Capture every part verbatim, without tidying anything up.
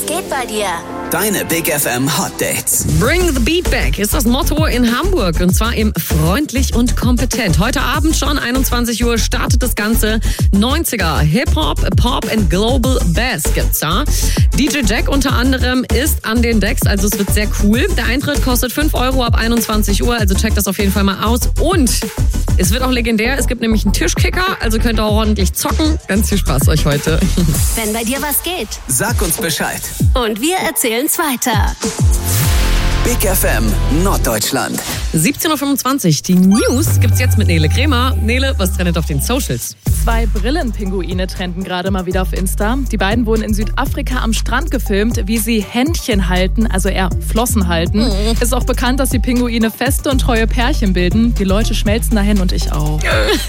geht bei dir? Deine Big F M Hot Dates. Bring the Beat Back ist das Motto in Hamburg und zwar im Freundlich und Kompetent. Heute Abend schon einundzwanzig Uhr startet das Ganze. neunziger Hip-Hop, Pop and Global Bass gibt's da. D J Jack unter anderem ist an den Decks, also es wird sehr cool. Der Eintritt kostet fünf Euro ab einundzwanzig Uhr, also checkt das auf jeden Fall mal aus. Und es wird auch legendär, es gibt nämlich einen Tischkicker, also könnt ihr auch ordentlich zocken. Ganz viel Spaß euch heute. Wenn bei dir was geht. Sag uns Bescheid. Und wir erzählen's weiter. Big F M Norddeutschland. siebzehn Uhr fünfundzwanzig, die News gibt's jetzt mit Nele Kremer. Nele, was trendet auf den Socials? Zwei Brillenpinguine trenden gerade mal wieder auf Insta. Die beiden wurden in Südafrika am Strand gefilmt, wie sie Händchen halten, also eher Flossen halten. Mhm. Ist auch bekannt, dass die Pinguine feste und treue Pärchen bilden. Die Leute schmelzen dahin und ich auch.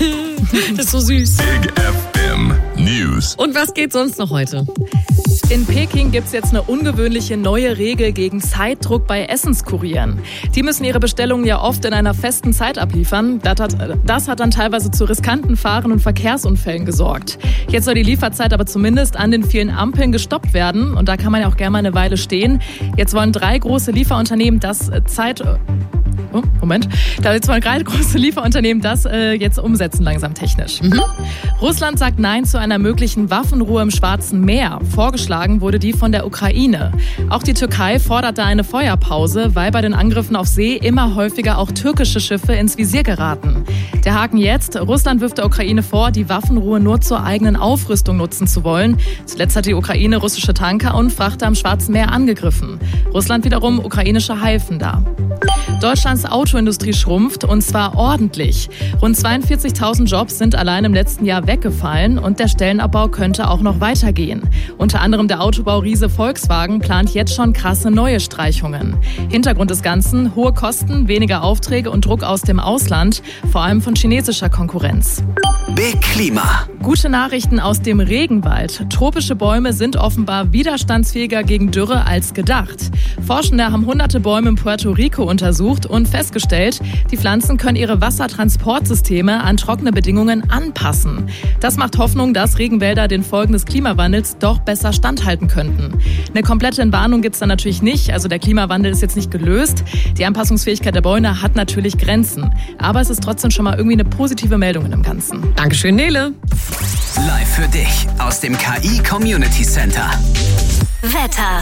Das ist so süß. Big F M News. Und was geht sonst noch heute? In Peking gibt es jetzt eine ungewöhnliche neue Regel gegen Zeitdruck bei Essenskurieren. Die müssen ihre Bestellungen ja oft in einer festen Zeit abliefern. Das hat, das hat dann teilweise zu riskanten Fahren- und Verkehrsunfällen gesorgt. Jetzt soll die Lieferzeit aber zumindest an den vielen Ampeln gestoppt werden. Und da kann man ja auch gerne mal eine Weile stehen. Jetzt wollen drei große Lieferunternehmen das Zeit... Oh, Moment. Da jetzt wollen drei große Lieferunternehmen das äh, jetzt umsetzen, langsam technisch. Mhm. Russland sagt Nein zu einer möglichen Waffenruhe im Schwarzen Meer. Vorgeschlagen wurde die von der Ukraine. Auch die Türkei fordert da eine Feuerpause, weil bei den Angriffen auf See immer häufiger auch türkische Schiffe ins Visier geraten. Der Haken jetzt: Russland wirft der Ukraine vor, die Waffenruhe nur zur eigenen Aufrüstung nutzen zu wollen. Zuletzt hat die Ukraine russische Tanker und Frachter am Schwarzen Meer angegriffen. Russland wiederum ukrainische Häfen da. Deutschlands Autoindustrie schrumpft, und zwar ordentlich. Rund zweiundvierzigtausend Jobs sind allein im letzten Jahr weggefallen und der Stellenabbau könnte auch noch weitergehen. Unter anderem der Autobauriese Volkswagen plant jetzt schon krasse neue Streichungen. Hintergrund des Ganzen: hohe Kosten, weniger Aufträge und Druck aus dem Ausland, vor allem von chinesischer Konkurrenz. Big Klima. Gute Nachrichten aus dem Regenwald. Tropische Bäume sind offenbar widerstandsfähiger gegen Dürre als gedacht. Forschende haben hunderte Bäume in Puerto Rico untersucht und festgestellt, die Pflanzen können ihre Wassertransportsysteme an trockene Bedingungen anpassen. Das macht Hoffnung, dass Regenwälder den Folgen des Klimawandels doch besser standhalten könnten. Eine komplette Entwarnung gibt es da natürlich nicht, also der Klimawandel ist jetzt nicht gelöst. Die Anpassungsfähigkeit der Bäume hat natürlich Grenzen. Aber es ist trotzdem schon mal irgendwie eine positive Meldung in dem Ganzen. Dankeschön, Nele. Live für dich aus dem K I Community Center. Wetter.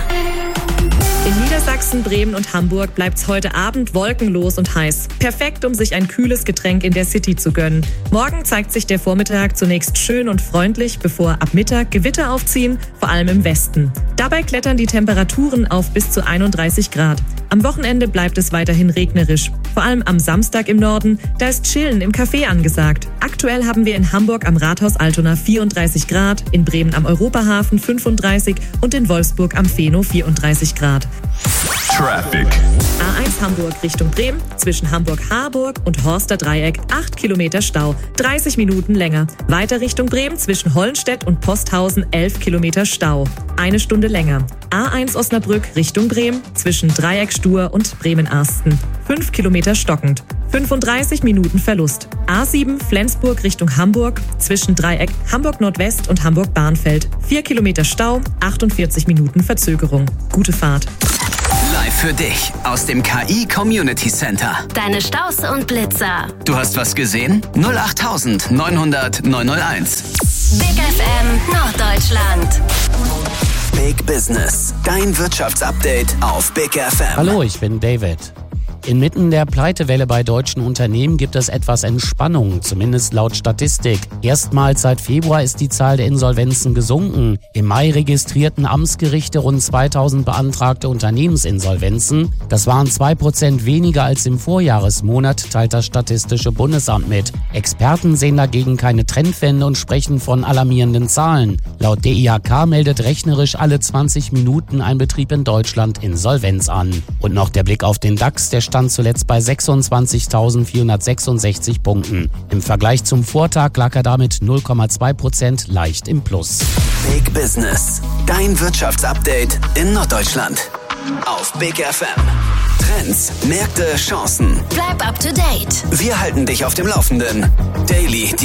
In Niedersachsen, Bremen und Hamburg bleibt's heute Abend wolkenlos und heiß. Perfekt, um sich ein kühles Getränk in der City zu gönnen. Morgen zeigt sich der Vormittag zunächst schön und freundlich, bevor ab Mittag Gewitter aufziehen, vor allem im Westen. Dabei klettern die Temperaturen auf bis zu einunddreißig Grad. Am Wochenende bleibt es weiterhin regnerisch. Vor allem am Samstag im Norden, da ist Chillen im Café angesagt. Aktuell haben wir in Hamburg am Rathaus Altona vierunddreißig Grad, in Bremen am Europahafen fünfunddreißig und in Wolfsburg am Feno vierunddreißig Grad. Traffic. A eins Hamburg Richtung Bremen, zwischen Hamburg-Harburg und Horster Dreieck acht Kilometer Stau, dreißig Minuten länger. Weiter Richtung Bremen, zwischen Hollenstedt und Posthausen elf Kilometer Stau, eine Stunde länger. A eins Osnabrück Richtung Bremen, zwischen Dreieck-Stur und Bremen-Arsten, fünf Kilometer stockend, fünfunddreißig Minuten Verlust. A sieben Flensburg Richtung Hamburg, zwischen Dreieck Hamburg-Nordwest und Hamburg-Bahnfeld, vier Kilometer Stau, achtundvierzig Minuten Verzögerung. Gute Fahrt. Live für dich aus dem K I Community Center. Deine Staus und Blitzer. Du hast was gesehen? null acht neun hundert neunhunderteins. Big F M Norddeutschland. Big Business. Dein Wirtschaftsupdate auf Big F M. Hallo, ich bin David. Inmitten der Pleitewelle bei deutschen Unternehmen gibt es etwas Entspannung, zumindest laut Statistik. Erstmals seit Februar ist die Zahl der Insolvenzen gesunken. Im Mai registrierten Amtsgerichte rund zweitausend beantragte Unternehmensinsolvenzen. Das waren zwei Prozent weniger als im Vorjahresmonat, teilt das Statistische Bundesamt mit. Experten sehen dagegen keine Trendwende und sprechen von alarmierenden Zahlen. Laut D I H K meldet rechnerisch alle zwanzig Minuten ein Betrieb in Deutschland Insolvenz an. Und noch der Blick auf den DAX, der stand zuletzt bei sechsundzwanzigtausendvierhundertsechsundsechzig Punkten. Im Vergleich zum Vortag lag er damit null Komma zwei Prozent leicht im Plus. Big Business. Dein Wirtschaftsupdate in Norddeutschland. Auf Big F M. Trends, Märkte, Chancen. Bleib up to date. Wir halten dich auf dem Laufenden. Daily, die